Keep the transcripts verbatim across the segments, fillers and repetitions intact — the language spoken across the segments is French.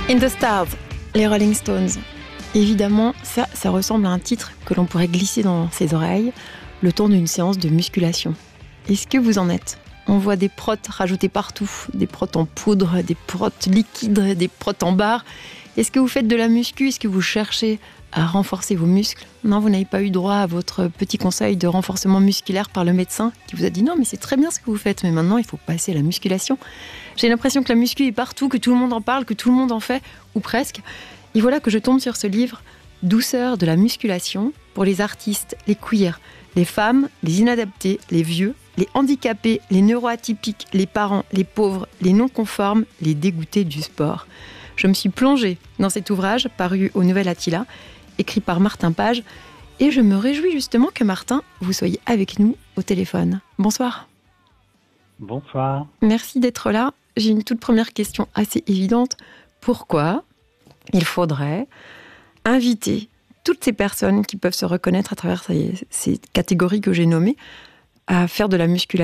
In the Stars, les Rolling Stones. Évidemment, ça, ça ressemble à un titre que l'on pourrait glisser dans ses oreilles le temps d'une séance de musculation. Est-ce que vous en êtes ? On voit des protes rajoutés partout, des protes en poudre, des protes liquides, des protes en barre. Est-ce que vous faites de la muscu ? Est-ce que vous cherchez à renforcer vos muscles ? Non, vous n'avez pas eu droit à votre petit conseil de renforcement musculaire par le médecin qui vous a dit non, mais c'est très bien ce que vous faites, mais maintenant il faut passer à la musculation. J'ai l'impression que la muscu est partout, que tout le monde en parle, que tout le monde en fait, ou presque. Et voilà que je tombe sur ce livre « Douceur de la musculation » pour les artistes, les queers, les femmes, les inadaptés, les vieux, les handicapés, les neuroatypiques, les parents, les pauvres, les non-conformes, les dégoûtés du sport. Je me suis plongée dans cet ouvrage paru au Nouvel Attila, écrit par Martin Page, et je me réjouis justement que Martin, vous soyez avec nous au téléphone. Bonsoir. Bonsoir. Merci d'être là. J'ai une toute première question assez évidente. Pourquoi il faudrait inviter toutes ces personnes qui peuvent se reconnaître à travers ces, ces catégories que j'ai nommées à faire de la musculation ?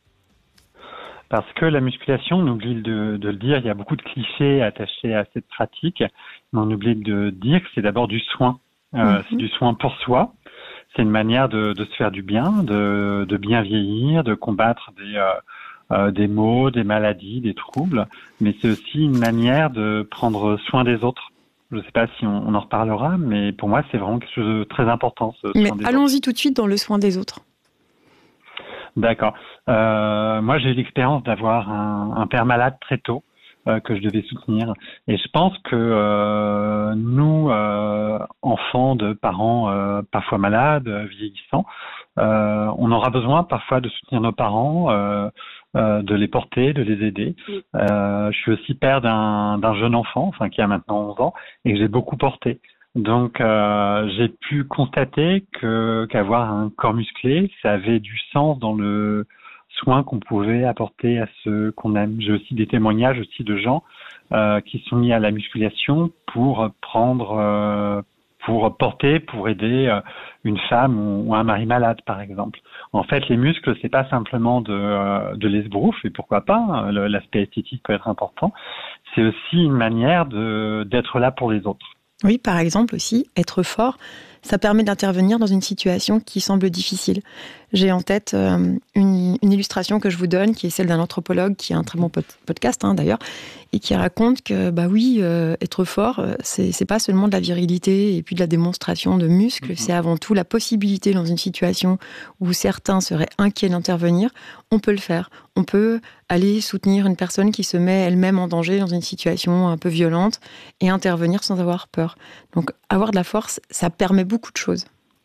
Parce que la musculation, on oublie de, de le dire, il y a beaucoup de clichés attachés à cette pratique, mais on oublie de dire que c'est d'abord du soin. Euh, mm-hmm. C'est du soin pour soi. C'est une manière de, de se faire du bien, de, de bien vieillir, de combattre des, euh, euh, des maux, des maladies, des troubles. Mais c'est aussi une manière de prendre soin des autres. Je ne sais pas si on, on en reparlera, mais pour moi, c'est vraiment quelque chose de très important. Ce mais soin des allons-y autres. tout de suite dans le soin des autres. D'accord. Euh, moi, j'ai eu l'expérience d'avoir un, un père malade très tôt euh, que je devais soutenir. Et je pense que euh, nous, euh, enfants de parents euh, parfois malades, euh, vieillissants, euh, on aura besoin parfois de soutenir nos parents, euh, euh, de les porter, de les aider. Euh, je suis aussi père d'un, d'un jeune enfant, enfin qui a maintenant onze ans, et que j'ai beaucoup porté. Donc, euh, j'ai pu constater que qu'avoir un corps musclé, ça avait du sens dans le soin qu'on pouvait apporter à ceux qu'on aime. J'ai aussi des témoignages aussi de gens euh, qui sont mis à la musculation pour prendre, euh, pour porter, pour aider euh, une femme ou, ou un mari malade, par exemple. En fait, les muscles, c'est pas simplement de, euh, de l'esbrouf, et pourquoi pas, hein, le, l'aspect esthétique peut être important. C'est aussi une manière de d'être là pour les autres. Oui, par exemple aussi, être fort, ça permet d'intervenir dans une situation qui semble difficile. J'ai en tête euh, une, une illustration que je vous donne, qui est celle d'un anthropologue, qui a un très bon pod- podcast hein, d'ailleurs, et qui raconte que, bah oui, euh, être fort, c'est, c'est pas seulement de la virilité et puis de la démonstration de muscles, mmh. c'est avant tout la possibilité dans une situation où certains seraient inquiets d'intervenir, on peut le faire. On peut aller soutenir une personne qui se met elle-même en danger dans une situation un peu violente et intervenir sans avoir peur. Donc, avoir de la force, ça permet beaucoup de choses.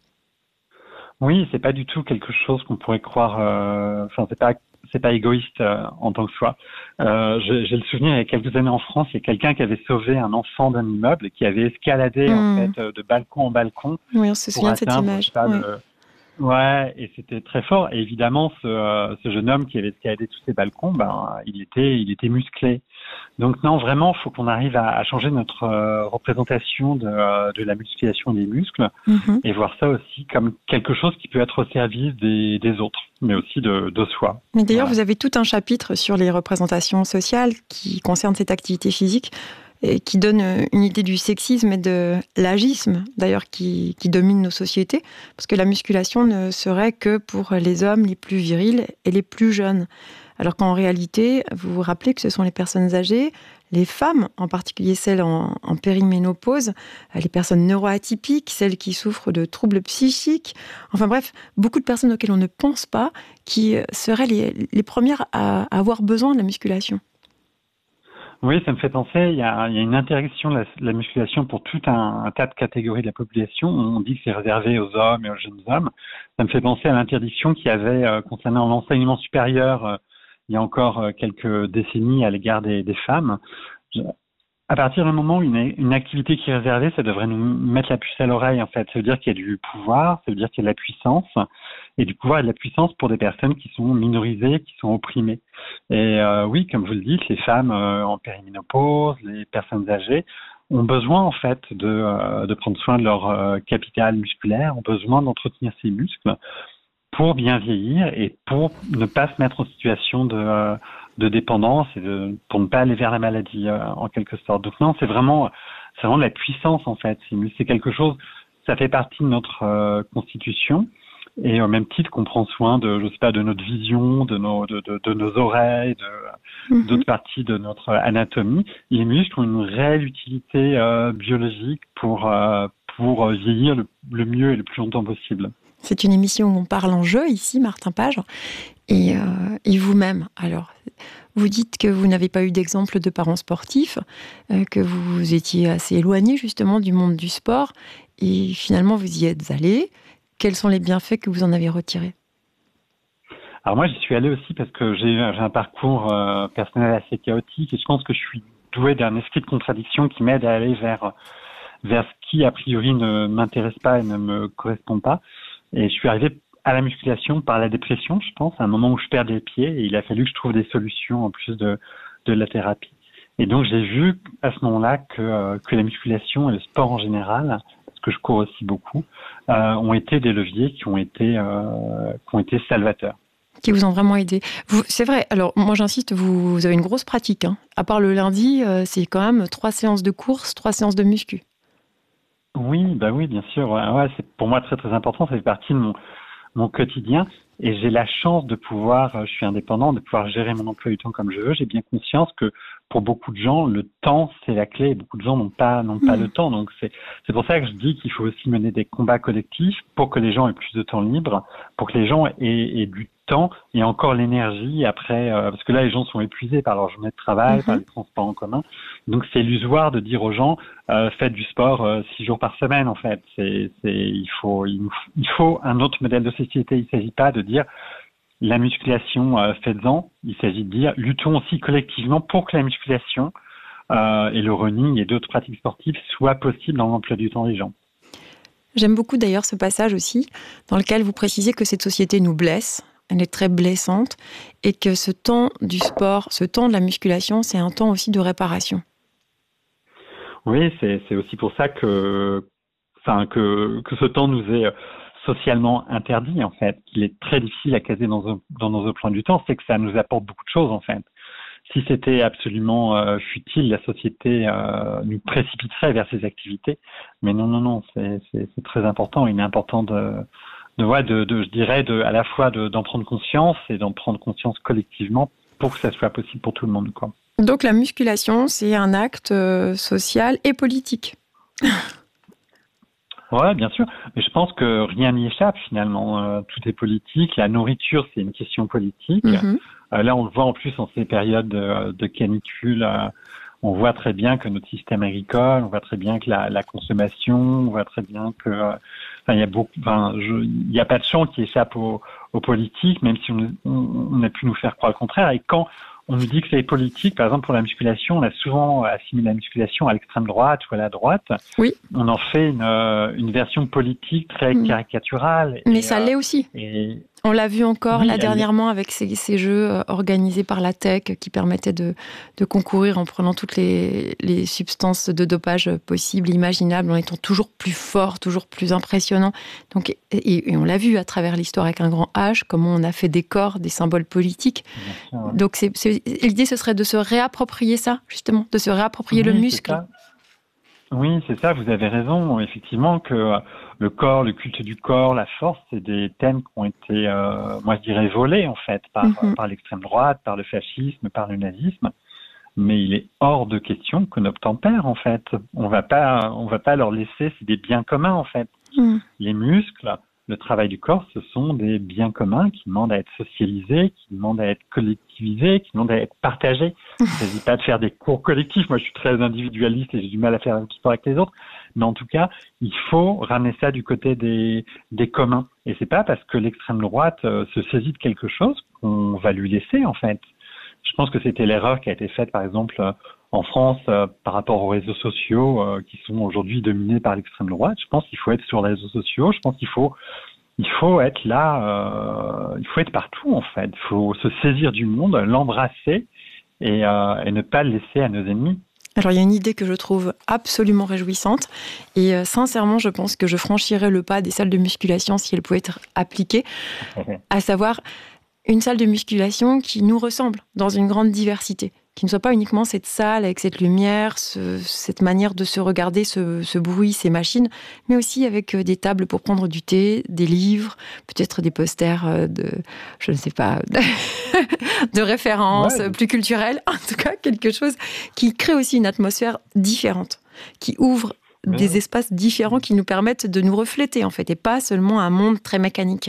Oui, c'est pas du tout quelque chose qu'on pourrait croire. Euh, enfin, c'est pas c'est pas égoïste euh, en tant que soi. Euh, j'ai, j'ai le souvenir il y a quelques années en France, il y a quelqu'un qui avait sauvé un enfant d'un immeuble et qui avait escaladé mmh. en fait de balcon en balcon. Oui, on se souvient de cette image. Pas, oui. le... Ouais, et c'était très fort. Et évidemment, ce, euh, ce jeune homme qui avait escaladé tous ces balcons, ben, il était, il était musclé. Donc non, vraiment, il faut qu'on arrive à, à changer notre euh, représentation de, euh, de la musculation des muscles mm-hmm. et voir ça aussi comme quelque chose qui peut être au service des, des autres, mais aussi de, de soi. Mais d'ailleurs, voilà. Vous avez tout un chapitre sur les représentations sociales qui concernent cette activité physique et qui donne une idée du sexisme et de l'agisme, d'ailleurs, qui, qui domine nos sociétés, parce que la musculation ne serait que pour les hommes les plus virils et les plus jeunes. Alors qu'en réalité, vous vous rappelez que ce sont les personnes âgées, les femmes, en particulier celles en, en périménopause, les personnes neuroatypiques, celles qui souffrent de troubles psychiques, enfin bref, beaucoup de personnes auxquelles on ne pense pas, qui seraient les, les premières à avoir besoin de la musculation. Oui, ça me fait penser, il y a, il y a une interaction de la, la musculation pour tout un, un tas de catégories de la population. On dit que c'est réservé aux hommes et aux jeunes hommes. Ça me fait penser à l'interdiction qu'il y avait euh, concernant l'enseignement supérieur euh, il y a encore euh, quelques décennies à l'égard des, des femmes. Je, à partir d'un moment où une, une activité qui est réservée, ça devrait nous mettre la puce à l'oreille, en fait. Ça veut dire qu'il y a du pouvoir, ça veut dire qu'il y a de la puissance, et du pouvoir et de la puissance pour des personnes qui sont minorisées, qui sont opprimées. Et euh, oui, comme vous le dites, les femmes euh, en périménopause, les personnes âgées, ont besoin, en fait, de, euh, de prendre soin de leur euh, capital musculaire, ont besoin d'entretenir ces muscles pour bien vieillir et pour ne pas se mettre en situation de, de dépendance et de, pour ne pas aller vers la maladie euh, en quelque sorte. Donc non, c'est vraiment, c'est vraiment de la puissance en fait. C'est, c'est quelque chose, ça fait partie de notre euh, constitution. Et au même titre qu'on prend soin de, je sais pas, de notre vision, de nos, de, de, de nos oreilles, de, mm-hmm. d'autres parties de notre anatomie, les muscles ont une réelle utilité euh, biologique pour euh, pour vieillir le, le mieux et le plus longtemps possible. C'est une émission où on parle en jeu ici, Martin Page, et, euh, et vous-même. Alors, vous dites que vous n'avez pas eu d'exemple de parents sportifs, euh, que vous étiez assez éloigné justement du monde du sport, et finalement vous y êtes allé. Quels sont les bienfaits que vous en avez retirés ? Alors moi, j'y suis allé aussi parce que j'ai, j'ai un parcours euh, personnel assez chaotique et je pense que je suis doué d'un esprit de contradiction qui m'aide à aller vers vers ce qui, a priori, ne m'intéresse pas et ne me correspond pas. Et je suis arrivé à la musculation par la dépression, je pense, à un moment où je perds des pieds et il a fallu que je trouve des solutions en plus de, de la thérapie. Et donc, j'ai vu à ce moment-là que, euh, que la musculation et le sport en général, que je cours aussi beaucoup, euh, ont été des leviers qui ont été, euh, qui ont été salvateurs. Qui vous ont vraiment aidé. Vous, c'est vrai, alors moi j'insiste, vous, vous avez une grosse pratique. Hein. À part le lundi, euh, c'est quand même trois séances de course, trois séances de muscu. Oui, bah oui, bien sûr. Ouais, ouais, c'est pour moi très très important, ça fait partie de mon, mon quotidien. Et j'ai la chance de pouvoir, je suis indépendant, de pouvoir gérer mon emploi du temps comme je veux. J'ai bien conscience que pour beaucoup de gens, le temps, c'est la clé. Beaucoup de gens n'ont pas, n'ont pas mmh. le temps. Donc c'est, c'est pour ça que je dis qu'il faut aussi mener des combats collectifs pour que les gens aient plus de temps libre, pour que les gens aient, aient du temps et encore l'énergie après, euh, parce que là, les gens sont épuisés par leur journée de travail, mmh. par les transports en commun. Donc c'est illusoire de dire aux gens, euh, faites du sport euh, six jours par semaine, en fait. C'est, c'est, il faut, il, il faut un autre modèle de société. Il ne s'agit pas de dire la musculation, euh, faites-en. Il s'agit de dire luttons aussi collectivement pour que la musculation euh, et le running et d'autres pratiques sportives soient possibles dans l'emploi du temps des gens. J'aime beaucoup d'ailleurs ce passage aussi, dans lequel vous précisez que cette société nous blesse. Elle est très blessante et que ce temps du sport, ce temps de la musculation, c'est un temps aussi de réparation. Oui, c'est, c'est aussi pour ça que, enfin, que, que ce temps nous est socialement interdit, en fait, qu'il est très difficile à caser dans, un, dans nos emplois du temps, c'est que ça nous apporte beaucoup de choses, en fait. Si c'était absolument euh, futile, la société euh, nous précipiterait vers ces activités. Mais non, non, non, c'est, c'est, c'est très important. Il est important de, de, ouais, de, de je dirais, de, à la fois de, d'en prendre conscience et d'en prendre conscience collectivement pour que ça soit possible pour tout le monde, quoi. Donc la musculation, c'est un acte euh, social et politique. Ouais, bien sûr. Mais je pense que rien n'y échappe finalement. Euh, tout est politique. La nourriture, c'est une question politique. Mm-hmm. Euh, là, on le voit en plus en ces périodes de, de canicule. Euh, on voit très bien que notre système agricole, on voit très bien que la, la consommation, on voit très bien que, euh, enfin, il y a beaucoup, enfin, il n'y a pas de champ qui échappe aux, aux politiques, même si on, on, on a pu nous faire croire le contraire. Et quand on nous dit que c'est politique, par exemple pour la musculation, on a souvent assimilé la musculation à l'extrême droite ou à la droite. Oui. On en fait une, une version politique très mmh. caricaturale. Mais et, ça euh, l'est aussi. Et... On l'a vu encore oui, là dernièrement avec ces, ces jeux organisés par la tech qui permettaient de, de concourir en prenant toutes les, les substances de dopage possibles, imaginables, en étant toujours plus fort, toujours plus impressionnant. Donc, et, et on l'a vu à travers l'histoire avec un grand H, comment on a fait des corps, des symboles politiques. Sûr, ouais. Donc c'est, c'est, l'idée, ce serait de se réapproprier ça, justement, de se réapproprier oui, le muscle. Oui, c'est ça, vous avez raison. Effectivement que le corps, le culte du corps, la force, c'est des thèmes qui ont été, euh, moi je dirais, volés en fait par, mm-hmm. par l'extrême droite, par le fascisme, par le nazisme. Mais il est hors de question qu'on obtempère en fait. On va pas, on va pas leur laisser, c'est des biens communs en fait. Mm. Les muscles, le travail du corps, ce sont des biens communs qui demandent à être socialisés, qui demandent à être collectivisés, qui demandent à être partagés. Il ne s'agit pas de faire des cours collectifs. Moi, je suis très individualiste et j'ai du mal à faire un sport avec les autres. Mais en tout cas, il faut ramener ça du côté des, des communs. Et c'est pas parce que l'extrême droite euh, se saisit de quelque chose qu'on va lui laisser, en fait. Je pense que c'était l'erreur qui a été faite, par exemple, euh, en France, euh, par rapport aux réseaux sociaux euh, qui sont aujourd'hui dominés par l'extrême droite. Je pense qu'il faut être sur les réseaux sociaux. Je pense qu'il faut, il faut être là. Euh, il faut être partout en fait. Il faut se saisir du monde, l'embrasser et, euh, et ne pas le laisser à nos ennemis. Alors, il y a une idée que je trouve absolument réjouissante et euh, sincèrement, je pense que je franchirais le pas des salles de musculation si elle pouvait être appliquée, à savoir une salle de musculation qui nous ressemble dans une grande diversité, qui ne soit pas uniquement cette salle avec cette lumière, ce, cette manière de se regarder, ce, ce bruit, ces machines, mais aussi avec des tables pour prendre du thé, des livres, peut-être des posters de, je ne sais pas, de, de références ouais. plus culturelles. En tout cas, quelque chose qui crée aussi une atmosphère différente, qui ouvre ouais. des espaces différents qui nous permettent de nous refléter, en fait, et pas seulement un monde très mécanique.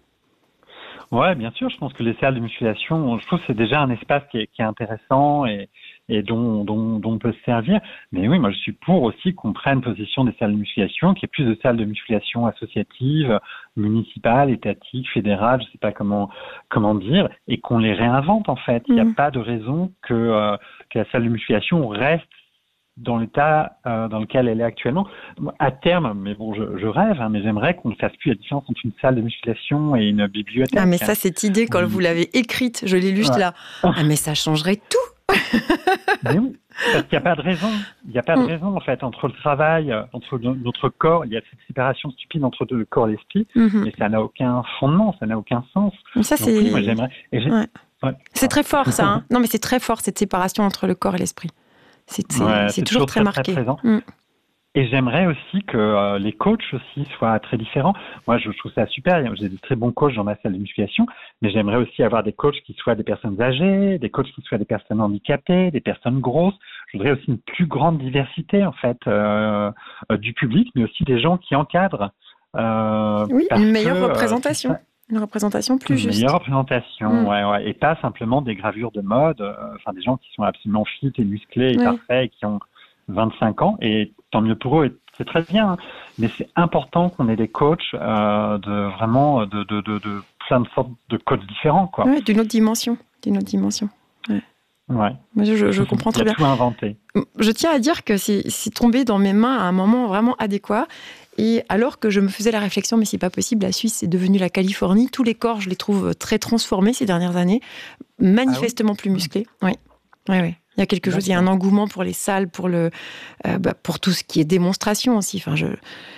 Ouais, bien sûr. Je pense que les salles de musculation, je trouve que c'est déjà un espace qui est, qui est intéressant et, et dont, dont, dont on peut se servir. Mais oui, moi, je suis pour aussi qu'on prenne possession des salles de musculation, qu'il y ait plus de salles de musculation associatives, municipales, étatiques, fédérales, je sais pas comment, comment dire, et qu'on les réinvente, en fait. Il n'y a mmh. pas de raison que, euh, que la salle de musculation reste dans l'état euh, dans lequel elle est actuellement. À terme, mais bon, je, je rêve, hein, mais j'aimerais qu'on ne fasse plus la différence entre une salle de musculation et une bibliothèque. Ah, mais ça, cette idée, quand mmh. vous l'avez écrite, je l'ai lue ouais. là. Ah, mais ça changerait tout. Mais oui, parce qu'il n'y a pas de raison. Il n'y a pas de mmh. raison, en fait, entre le travail, entre notre corps. Il y a cette séparation stupide entre le corps et l'esprit, mmh. mais ça n'a aucun fondement, ça n'a aucun sens. Mais ça, donc, c'est... oui, moi, j'aimerais... Et j'ai... Ouais. Ouais. C'est très fort, ça. Hein. Non, mais c'est très fort, cette séparation entre le corps et l'esprit. C'est, c'est, ouais, c'est, c'est toujours, toujours très, très marqué. Très mmh. Et j'aimerais aussi que euh, les coachs aussi soient très différents. Moi, je trouve ça super. J'ai des très bons coachs dans ma salle de musculation, mais j'aimerais aussi avoir des coachs qui soient des personnes âgées, des coachs qui soient des personnes handicapées, des personnes grosses. Je voudrais aussi une plus grande diversité, en fait, euh, euh, du public, mais aussi des gens qui encadrent. Euh, oui, une meilleure que, représentation. Euh, Une représentation plus une juste. Une meilleure représentation, mmh. ouais, ouais. Et pas simplement des gravures de mode, euh, enfin des gens qui sont absolument fit et musclés et oui. parfaits, et qui ont vingt-cinq ans, et tant mieux pour eux, et c'est très bien. Hein. Mais c'est important qu'on ait des coachs euh, de vraiment de, de, de, de plein de sortes de coachs différents, quoi. Ouais, d'une autre dimension, d'une autre dimension. Ouais. Ouais. Moi, je, je, je comprends très bien. Il y a tout inventé. Je tiens à dire que c'est, c'est tombé dans mes mains à un moment vraiment adéquat. Et alors que je me faisais la réflexion, mais c'est pas possible, la Suisse est devenue la Californie. Tous les corps, je les trouve très transformés ces dernières années, manifestement ah oui plus musclés. Oui, oui, oui. Il y a quelque D'accord. chose, il y a un engouement pour les salles, pour le, euh, bah, pour tout ce qui est démonstration aussi. Enfin, je,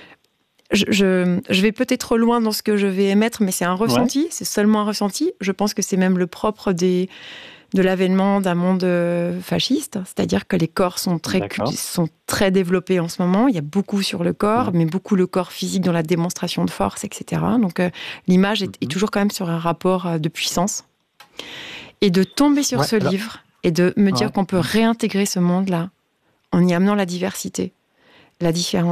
je, je, je vais peut-être trop loin dans ce que je vais émettre, mais c'est un ressenti, ouais. c'est seulement un ressenti. Je pense que c'est même le propre des, de l'avènement d'un monde fasciste, c'est-à-dire que les corps sont très, sont très développés en ce moment. Il y a beaucoup sur le corps, ouais. mais beaucoup le corps physique dans la démonstration de force, et cetera. Donc, euh, l'image est, mm-hmm. est toujours quand même sur un rapport de puissance. Et de tomber sur ouais, ce alors... livre et de me dire ouais. qu'on peut réintégrer ce monde-là en y amenant la diversité, la différence.